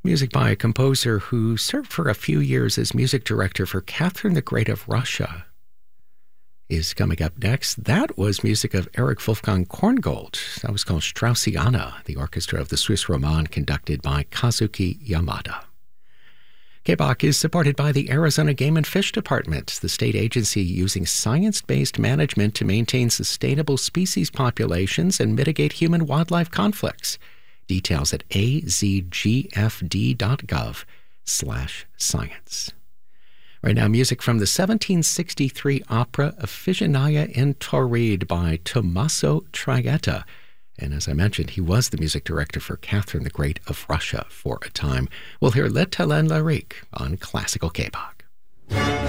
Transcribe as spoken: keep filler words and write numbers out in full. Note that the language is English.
Music by a composer who served for a few years as music director for Catherine the Great of Russia is coming up next. That was music of Erich Wolfgang Korngold. That was called Straussiana, the orchestra of the Swiss Roman conducted by Kazuki Yamada. K B O C is supported by the Arizona Game and Fish Department, the state agency using science-based management to maintain sustainable species populations and mitigate human-wildlife conflicts. Details at azgfd.gov slash science. Right now, music from the seventeen sixty-three opera Iphigenia in Tauride by Tommaso Traetta. And as I mentioned, he was the music director for Catherine the Great of Russia for a time. We'll hear Le Talent Lyrique on Classical K B O C.